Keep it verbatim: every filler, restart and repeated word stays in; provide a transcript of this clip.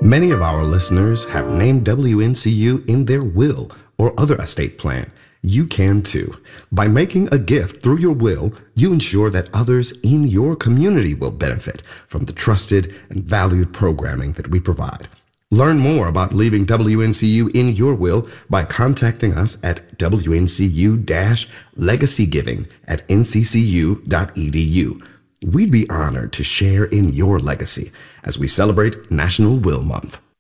Many of our listeners have named W N C U in their will or other estate plan. You can too. By making a gift through your will, you ensure that others in your community will benefit from the trusted and valued programming that we provide. Learn more about leaving W N C U in your will by contacting us at W N C U-legacygiving at N C C U dot E D U. We'd be honored to share in your legacy as we celebrate National Will Month.